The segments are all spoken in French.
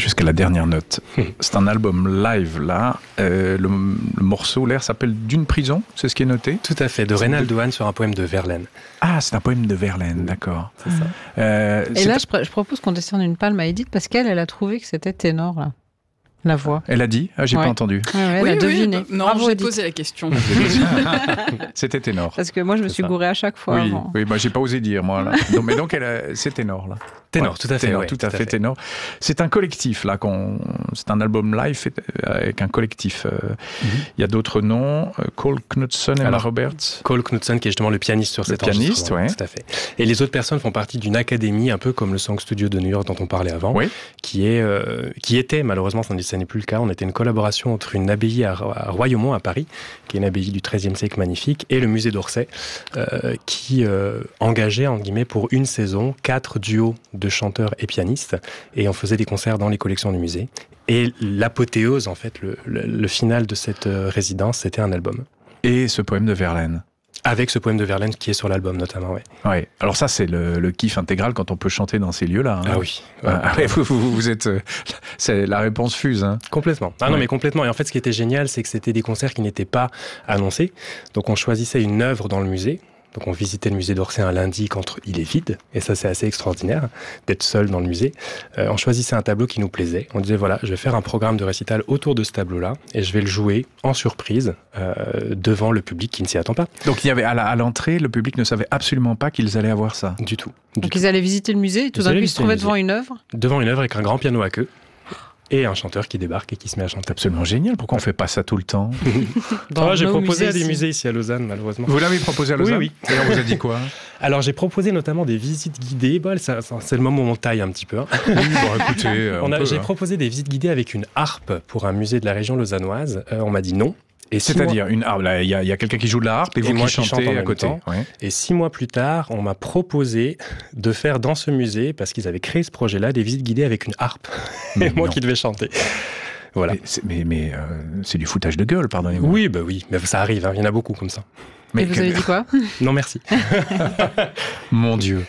jusqu'à la dernière note. C'est un album live, là. Le morceau, l'air s'appelle D'une prison, c'est ce qui est noté? Tout à fait, de Reynald Douane sur un poème de Verlaine. Ah, c'est un poème de Verlaine, d'accord. C'est ça. Et là, je propose qu'on décerne une palme à Edith, parce qu'elle a trouvé que c'était ténor, là. La voix. Elle a dit? Ah, j'ai pas entendu. Elle a deviné. Non, Bravo, j'ai Edith. posé la question. C'était ténor. Parce que moi, je me suis gourée à chaque fois. Oui, avant. oui, bah, j'ai pas osé dire, moi. Là. Donc c'est ténor, là. Ténor, Ouais, tout à fait. Ténor, ouais, tout à fait ténor. C'est un collectif, là. C'est un album live fait avec un collectif. Il y a d'autres noms. Cole Knudsen, Emma Roberts. Cole Knudsen, qui est justement le pianiste sur cet enregistrement. Ouais. Tout à fait. Et les autres personnes font partie d'une académie, un peu comme le Song Studio de New York dont on parlait avant, oui. qui était, malheureusement, ça n'est plus le cas, on était une collaboration entre une abbaye à Royaumont, à Paris, qui est une abbaye du XIIIe siècle magnifique, et le musée d'Orsay, qui engageait, en guillemets, pour une saison, 4 duos de chanteurs et pianistes, et on faisait des concerts dans les collections du musée. Et l'apothéose, en fait, le final de cette résidence, c'était un album. Et ce poème de Verlaine. Avec ce poème de Verlaine qui est sur l'album, notamment, oui. Ouais. Alors ça, c'est le kiff intégral quand on peut chanter dans ces lieux-là. Hein. Ah oui. Vous êtes... c'est la réponse fuse. Hein. Complètement. Ah non, mais complètement. Et en fait, ce qui était génial, c'est que c'était des concerts qui n'étaient pas annoncés. Donc, on choisissait une œuvre dans le musée. Donc on visitait le musée d'Orsay un lundi quand il est vide, et ça c'est assez extraordinaire d'être seul dans le musée. On choisissait un tableau qui nous plaisait, on disait voilà, je vais faire un programme de récital autour de ce tableau-là, et je vais le jouer en surprise devant le public qui ne s'y attend pas. Donc il y avait à l'entrée, le public ne savait absolument pas qu'ils allaient avoir ça. Du tout. Donc ils allaient visiter le musée, et tout d'un coup ils se trouvaient devant une œuvre. Devant une œuvre avec un grand piano à queue. Et un chanteur qui débarque et qui se met à chanter. Absolument génial. Pourquoi on ne fait pas ça tout le temps? J'ai proposé à des musées ici à Lausanne, malheureusement. Vous l'avez proposé à Lausanne? Oui. Et on vous a dit quoi? Alors, j'ai proposé notamment des visites guidées. Bon, c'est le moment où on taille un petit peu. Hein. Oui, bon, écoutez, j'ai proposé des visites guidées avec une harpe pour un musée de la région lausannoise. On m'a dit non. C'est-à-dire une harpe, il y a quelqu'un qui joue de la harpe et vous qui chantez à côté. Ouais. Et 6 mois plus tard, on m'a proposé de faire dans ce musée, parce qu'ils avaient créé ce projet-là, des visites guidées avec une harpe. Et moi qui devais chanter. Voilà. Mais c'est du foutage de gueule, pardonnez-moi. Oui, mais ça arrive, hein, il y en a beaucoup comme ça. Mais vous avez dit quoi? Non, merci. Mon Dieu.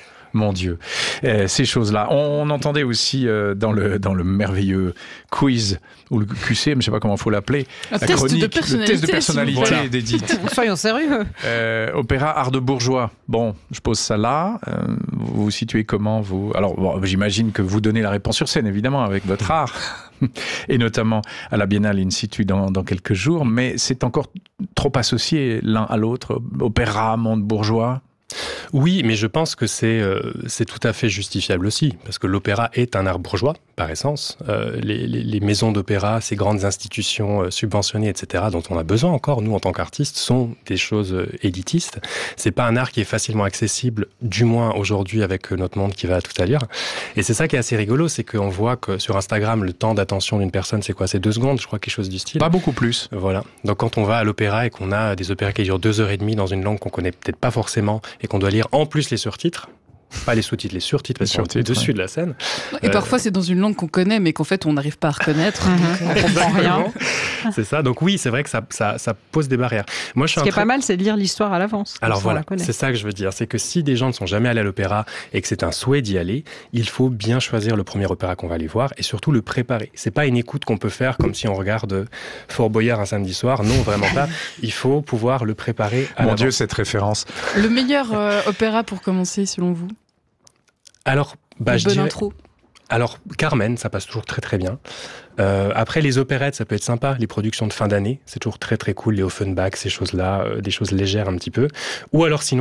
Ces choses-là. On entendait aussi dans le merveilleux quiz, ou le QC, je ne sais pas comment il faut l'appeler, le test de personnalité d'Edith. Soyons sérieux. Opéra art de bourgeois. Bon, je pose ça là. Vous vous situez comment, vous? Alors, bon, j'imagine que vous donnez la réponse sur scène, évidemment, avec votre art, et notamment à la Biennale in situ dans quelques jours, mais c'est encore trop associé l'un à l'autre. Opéra, monde bourgeois. Oui, mais je pense que c'est tout à fait justifiable aussi, parce que l'opéra est un art bourgeois, par essence. Les maisons d'opéra, ces grandes institutions subventionnées, etc., dont on a besoin encore, nous, en tant qu'artistes, sont des choses élitistes. C'est pas un art qui est facilement accessible, du moins aujourd'hui, avec notre monde qui va à toute allure. Et c'est ça qui est assez rigolo, c'est qu'on voit que sur Instagram, le temps d'attention d'une personne, c'est quoi? C'est 2 secondes, je crois, quelque chose du style. Pas beaucoup plus. Voilà. Donc quand on va à l'opéra et qu'on a des opéras qui durent 2h30 dans une langue qu'on connaît peut-être pas forcément, et qu'on doit lire en plus les surtitres, pas les sous-titres, les surtitres, parce qu'on est dessus de la scène. Et parfois, c'est dans une langue qu'on connaît, mais qu'en fait, on n'arrive pas à reconnaître. Donc on comprend rien. C'est ça. Donc oui, c'est vrai que ça pose des barrières. Moi, Ce qui est pas mal, c'est de lire l'histoire à l'avance. Alors voilà, c'est ça que je veux dire. C'est que si des gens ne sont jamais allés à l'opéra et que c'est un souhait d'y aller, il faut bien choisir le premier opéra qu'on va aller voir et surtout le préparer. C'est pas une écoute qu'on peut faire comme si on regarde Fort Boyard un samedi soir. Non, vraiment pas. Il faut pouvoir le préparer à l'avance. Mon Dieu, cette référence. Le meilleur opéra pour commencer, selon vous? Alors, je dirais... intro. Alors, Carmen, ça passe toujours très très bien. Après, les opérettes, ça peut être sympa. Les productions de fin d'année, c'est toujours très très cool. Les Offenbach, ces choses-là, des choses légères un petit peu. Ou alors sinon,